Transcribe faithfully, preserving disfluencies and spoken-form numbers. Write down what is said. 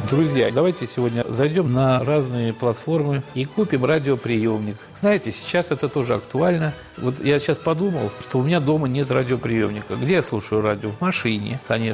Друзья, давайте сегодня зайдем на разные платформы и купим радиоприемник. Знаете, сейчас это тоже актуально. Вот я сейчас подумал, что у меня дома нет радиоприемника. Где я слушаю радио? В машине, конечно.